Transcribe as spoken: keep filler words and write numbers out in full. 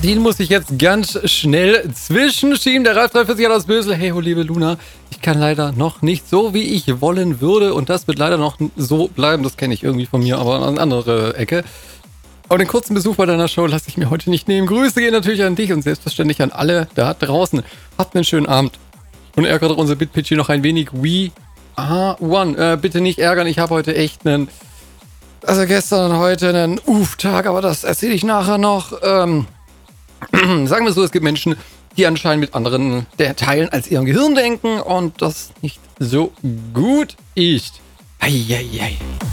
Den muss ich jetzt ganz schnell zwischenschieben. Der Ralf dreiundvierzig hat aus Bösel. Hey, oh liebe Luna, ich kann leider noch nicht so, wie ich wollen würde. Und das wird leider noch so bleiben. Das kenne ich irgendwie von mir, aber an eine andere Ecke. Aber den kurzen Besuch bei deiner Show lasse ich mir heute nicht nehmen. Grüße gehen natürlich an dich und selbstverständlich an alle da draußen. Habt einen schönen Abend. Und ärgert doch unser Bitpitchy noch ein wenig. We are one. Äh, bitte nicht ärgern, ich habe heute echt einen... Also gestern und heute einen Uff-Tag, aber das erzähle ich nachher noch. Ähm... Sagen wir so, es gibt Menschen, die anscheinend mit anderen Teilen als ihrem Gehirn denken und das nicht so gut ist. Eieiei.